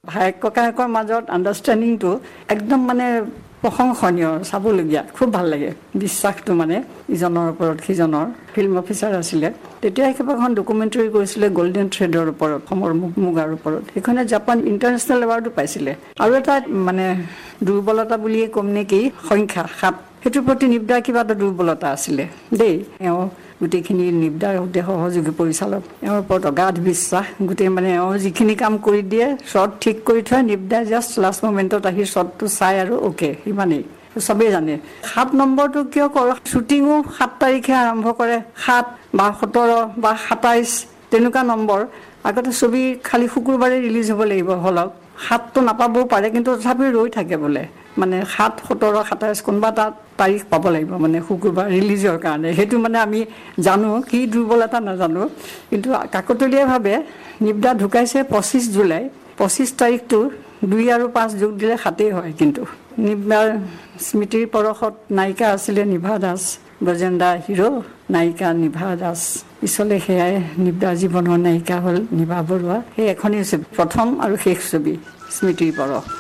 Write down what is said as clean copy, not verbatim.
ভায়েক ককায়েকৰ মাজত আণ্ডাৰষ্টেণ্ডিংটো একদম মানে প্ৰশংসনীয়, চাবলগীয়া, খুব ভাল লাগে। বিশ্বাসটো মানে ইজনৰ ওপৰত সিজনৰ। ফিল্ম অফিচাৰ আছিলে তেতিয়া কেইবাখন ডকুমেণ্টাৰী কৰিছিলে গল্ডেন থ্ৰেডৰ ওপৰত, সমৰ মুগাৰ ওপৰত। সেইখনে জাপান ইণ্টাৰনেশ্যনেল এৱাৰ্ডো পাইছিলে। আৰু এটা মানে দুৰ্বলতা বুলিয়ে ক'ম নেকি, সংখ্যা 7, সেইটোৰ প্ৰতি নিব্দাৰ কিবা এটা দুৰ্বলতা আছিলে দেই। এওঁ গোটেইখিনি নিব্দাৰ গোটেই সহযোগী পৰিচালক, এওঁৰ ওপৰত অগাধ বিশ্বাস। গোটেই মানে এওঁ যিখিনি কাম কৰি দিয়ে, শ্বট ঠিক কৰি থয়, নিব্দাই জাষ্ট লাষ্ট মমেণ্টত আহি শ্বটটো চাই আৰু অ'কে, সিমানেই। চবেই জানে 7 নম্বৰটো কিয় কৰে। শ্বুটিঙো 7 তাৰিখে আৰম্ভ কৰে, 7 বা 17 বা 27 তেনেকুৱা নম্বৰ। আগতে ছবি খালি শুকুৰবাৰে ৰিলিজ হ'ব লাগিব হলত, 7টো নাপাবও পাৰে, কিন্তু তথাপিও ৰৈ থাকে বোলে। মানে 7, 17, 27 কোনোবা এটা তাৰিখ পাব লাগিব মানে শুকুৰবাৰ ৰিলিজৰ কাৰণে। সেইটো মানে আমি জানো, কি দুৰ্বলতা নাজানো। কিন্তু কাকতলীয়াভাৱে নিব্দা ঢুকাইছে 25 জুলাই। 25 তাৰিখটো 2 আৰু 5 যোগ দিলে 7 হয়। কিন্তু নিব্দাৰ স্মৃতিৰ পৰশত নায়িকা আছিলে নিভা দাস, ব্ৰজেন্দা হিৰো, নায়িকা নিভা দাস। পিছলৈ সেয়াই নিব্দাৰ জীৱনৰ নায়িকা হ'ল নিভা বৰুৱা। সেই এখনেই ছবি, প্ৰথম আৰু শেষ ছবি স্মৃতিৰ পৰশ।